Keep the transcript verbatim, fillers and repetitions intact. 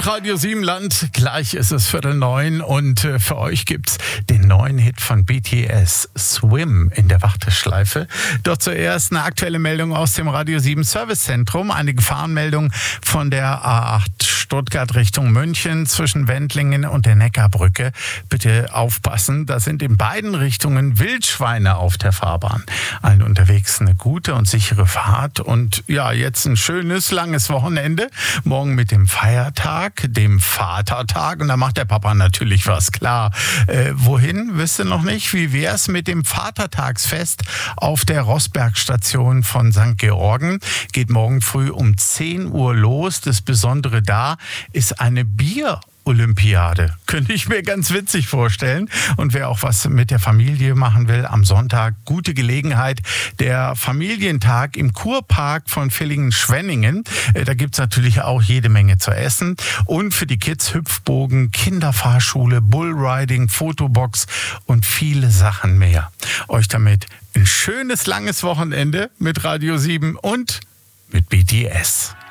und Radio Siebenland. Gleich ist es Viertel neun und äh, für euch gibt's den neuen Hit von B T S, Swim, in der Warteschleife. Doch zuerst eine aktuelle Meldung aus dem Radio sieben Servicezentrum. Eine Gefahrenmeldung von der A acht Stuttgart Richtung München zwischen Wendlingen und der Neckarbrücke. Bitte aufpassen, da sind in beiden Richtungen Wildschweine auf der Fahrbahn. Allen unterwegs eine gute und sichere Fahrt und ja, jetzt ein schönes, langes Wochenende. Morgen mit dem Feiertag, dem Vatertag, und da macht der Papa natürlich was, klar. Äh, wohin, wisst ihr noch nicht? Wie wär's mit dem Vatertagsfest auf der Rossbergstation von Sankt Georgen? Geht morgen früh um zehn Uhr los. Das Besondere da ist eine Bier- Olympiade. Könnte ich mir ganz witzig vorstellen. Und wer auch was mit der Familie machen will, am Sonntag gute Gelegenheit. Der Familientag im Kurpark von Villingen-Schwenningen. Da gibt es natürlich auch jede Menge zu essen. Und für die Kids Hüpfbogen, Kinderfahrschule, Bullriding, Fotobox und viele Sachen mehr. Euch damit ein schönes, langes Wochenende mit Radio sieben und mit B T S.